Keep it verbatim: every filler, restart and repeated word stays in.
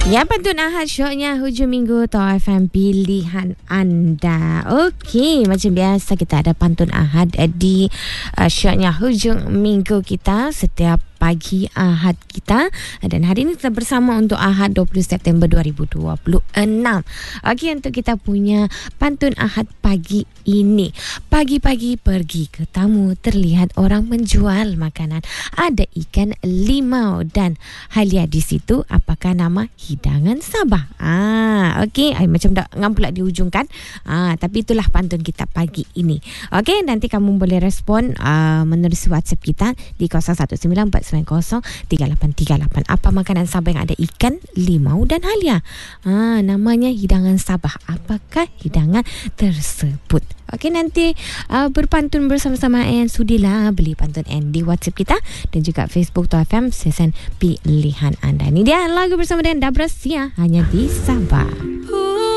Ya, pantun Ahad syoknya hujung minggu Tau F M pilihan anda. Okey, macam biasa kita ada pantun Ahad di uh, syoknya hujung minggu kita setiap pagi Ahad kita, dan hari ini kita bersama untuk Ahad dua puluh September dua ribu dua puluh enam. Okey, untuk kita punya pantun Ahad pagi ini, pagi-pagi pergi ke tamu, terlihat orang menjual makanan, ada ikan limau dan halia di situ, apakah nama hidangan Sabah? Ah, okey, ay, macam tak ngam pula di hujung kan. Ah, tapi itulah pantun kita pagi ini. Okey, nanti kamu boleh respon uh, menulis WhatsApp kita di kosong satu sembilan empat sembilan kosong tiga lapan tiga lapan. Apa makanan Sabah yang ada ikan, limau dan halia? Ah, namanya hidangan Sabah. Apakah hidangan tersebut? Okey, nanti uh, berpantun bersama-sama N. Sudilah beli pantun N di WhatsApp kita dan juga Facebook Tau F M sesen pilihan anda. Ini dia lagu bersama dengan Dabra Sia hanya di Sabah.